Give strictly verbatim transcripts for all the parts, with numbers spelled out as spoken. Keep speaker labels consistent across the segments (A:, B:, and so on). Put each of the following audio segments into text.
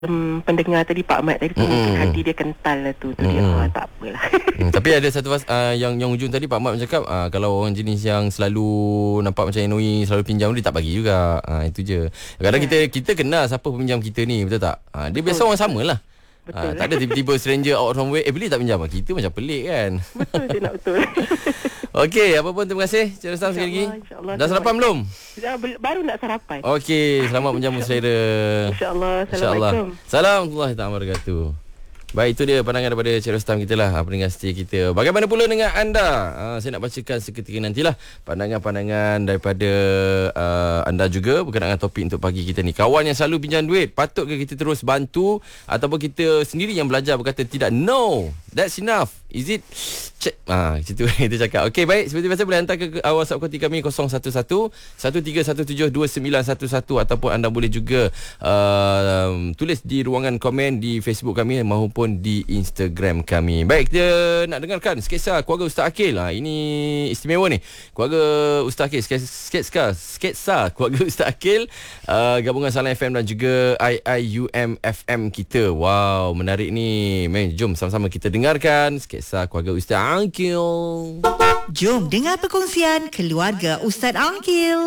A: Um, pendengar tadi Pak Mat tadi tu, mm. hati dia kental lah tu, tu mm. dia oh, tak apalah.
B: hmm, tapi ada satu uh, yang yang ujung tadi Pak Mat cakap uh, kalau orang jenis yang selalu nampak macam annoying, selalu pinjam, dia tak bagi juga. Uh, itu je. Kadang yeah. kita kita kenal siapa peminjam kita ni, betul tak? Uh, dia betul, biasa orang sama lah. Ha, tak ada tiba-tiba stranger out from way, eh boleh tak pinjam? Kita macam pelik kan.
A: Betul je, nak betul.
B: Okey, apa pun terima kasih Cik Rustam sekali lagi. Dah sarapan belum?
A: Baru nak sarapan.
B: Okey, selamat menjamu selera.
A: InsyaAllah. Assalamualaikum.
B: Assalamualaikum warahmatullahi wabarakatuh. Baik, itu dia pandangan daripada Cik Rustam kita lah, pendengar setia kita. Bagaimana pula dengan anda? Uh, saya nak bacakan seketika nantilah pandangan-pandangan daripada uh, anda juga berkenaan dengan topik untuk pagi kita ni. Kawan yang selalu pinjam duit, patutkah kita terus bantu ataupun kita sendiri yang belajar berkata tidak? No, that's enough. Is it? Check. Ah, situ kita cakap. Okey, baik. Seperti biasa boleh hantar ke WhatsApp konti kami kosong satu satu satu tiga satu tujuh dua sembilan satu satu ataupun anda boleh juga uh, tulis di ruangan komen di Facebook kami maupun di Instagram kami. Baik, kita nak dengarkan sketsa keluarga Ustaz Akil. Ha, ini istimewa ni. Keluarga Ustaz Akil, sketsa sketsa keluarga Ustaz Akil, uh, gabungan Salam F M dan juga I I U M F M kita. Wow, menarik ni. Mari jom sama-sama kita dengarkan sketsa keluarga Ustaz Akil.
C: Jom dengar perkongsian keluarga Ustaz Akil.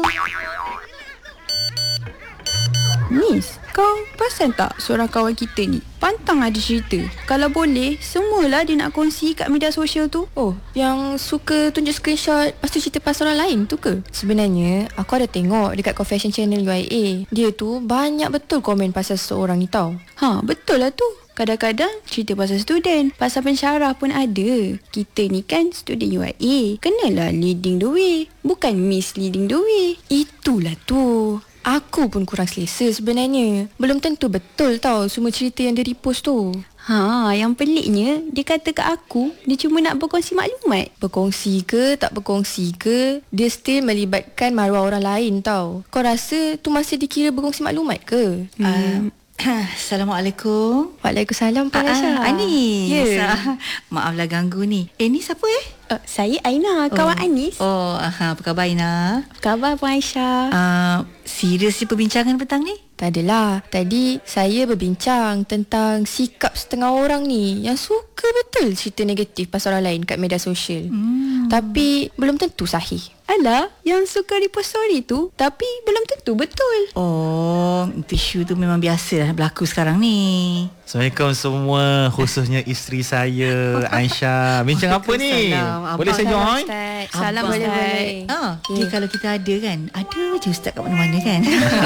D: Nis, kau perasan tak seorang kawan kita ni pantang ada cerita? Kalau boleh, semualah dia nak kongsi kat media sosial tu.
E: Oh, yang suka tunjuk screenshot lepas tu cerita pasal orang lain tu ke? Sebenarnya, aku ada tengok dekat Confession Channel U I A. Dia tu banyak betul komen pasal seseorang ni tau.
D: Ha, betul lah tu. Kadang-kadang cerita pasal student, pasal pensyarah pun ada. Kita ni kan student U I A, kenalah leading the way, bukan misleading the way.
E: Itulah tu. Aku pun kurang selesa sebenarnya. Belum tentu betul tau semua cerita yang dia repost tu.
D: Ha, yang peliknya, dia kata kat aku, dia cuma nak berkongsi maklumat.
E: Berkongsi ke, tak berkongsi ke, dia still melibatkan maruah orang lain tau. Kau rasa tu masih dikira berkongsi maklumat ke?
C: Hmm. Uh, Assalamualaikum.
E: Waalaikumsalam Pak Nasha.
C: uh, Anis.
E: Yeah.
C: Maaflah ganggu ni. Eh, ni siapa eh?
D: Uh, saya Aina, kawan
C: oh.
D: Anis.
C: Oh, aha, apa khabar Aina?
D: Apa khabar Puan Aisyah?
C: Uh, serius je perbincangan petang ni?
E: Tak adalah. Tadi saya berbincang tentang sikap setengah orang ni yang suka betul cerita negatif pasal orang lain kat media sosial. Hmm. Tapi belum tentu sahih.
D: Alah, yang suka repost story tu tapi belum tentu betul.
C: Oh, isu tu memang biasa dah berlaku sekarang ni.
F: Assalamualaikum semua, khususnya isteri saya Aisyah. Bincang apa ni?
C: Salam.
F: Boleh saya join?
D: Salam boleh-boleh.
C: Ah, okay. Ni kalau kita ada kan, ada je ustaz kat mana-mana kan.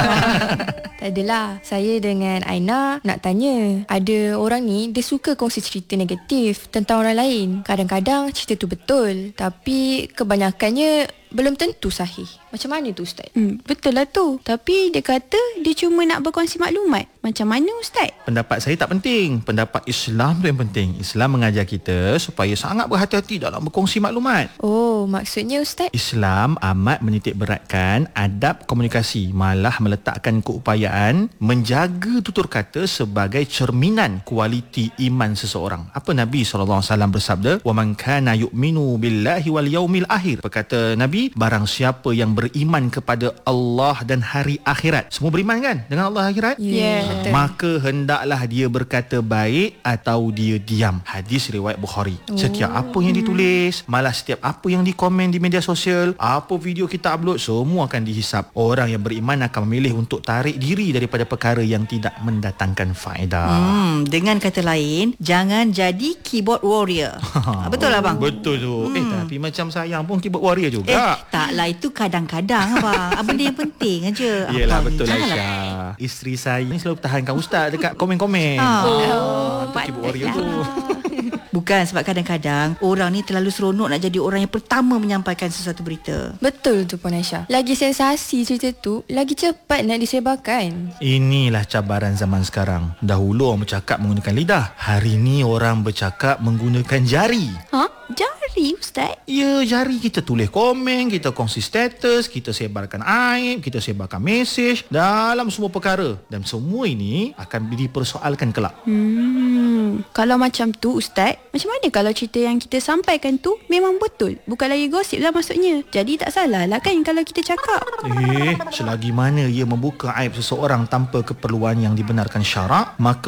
E: Tak adalah. Saya dengan Aina nak tanya, ada orang ni dia suka kongsi cerita negatif tentang orang lain. Kadang-kadang cerita tu betul, tapi kebanyakannya belum tentu sahih. Macam mana tu Ustaz?
D: Hmm, betul lah tu. Tapi dia kata dia cuma nak berkongsi maklumat. Macam mana Ustaz?
F: Pendapat saya tak penting. Pendapat Islam tu yang penting. Islam mengajar kita supaya sangat berhati-hati dalam berkongsi maklumat.
E: Oh, maksudnya Ustaz?
F: Islam amat menitik beratkan adab komunikasi, malah meletakkan keupayaan menjaga tutur kata sebagai cerminan kualiti iman seseorang. Apa Nabi sallallahu alaihi wasallam bersabda? "Wa man kana yu'minu billahi wal yaumil akhir." Berkata Nabi, barang siapa yang beriman kepada Allah dan hari akhirat. Semua beriman kan dengan Allah akhirat?
E: Ya. Yeah.
F: Maka hendaklah dia berkata baik atau dia diam. Hadis riwayat Bukhari. Oh. Setiap apa yang ditulis, malah setiap apa yang dikomen di media sosial, apa video kita upload, semua akan dihisap. Orang yang beriman akan memilih untuk tarik diri daripada perkara yang tidak mendatangkan faedah.
C: Hmm, dengan kata lain, jangan jadi keyboard warrior. Betul lah bang?
F: Betul tu. Hmm. Eh tapi macam sayang pun keyboard warrior juga.
C: Eh, taklah, itu kadang-kadang abang. Abang dia yang penting aja.
F: Yelah, betul Aisyah. Isteri saya ni selalu pertahankan ustaz dekat komen-komen.
C: Oh,
F: oh keyboard warrior tu.
C: Bukan, sebab kadang-kadang orang ni terlalu seronok nak jadi orang yang pertama menyampaikan sesuatu berita.
E: Betul tu Puan Aisyah. Lagi sensasi cerita tu, lagi cepat nak disebarkan.
F: Inilah cabaran zaman sekarang. Dahulu orang bercakap menggunakan lidah. Hari ni orang bercakap menggunakan jari.
D: Ha? Jari Ustaz?
F: Ya, jari. Kita tulis komen, kita kongsi status, kita sebarkan aib, kita sebarkan mesej dalam semua perkara. Dan semua ini akan dipersoalkan kelak.
D: Hmm. Hmm, kalau macam tu Ustaz, macam mana kalau cerita yang kita sampaikan tu memang betul? Bukan lagi gosip lah maksudnya. Jadi tak salah lah kan kalau kita cakap.
F: Eh, selagi mana ia membuka aib seseorang tanpa keperluan yang dibenarkan syarak, maka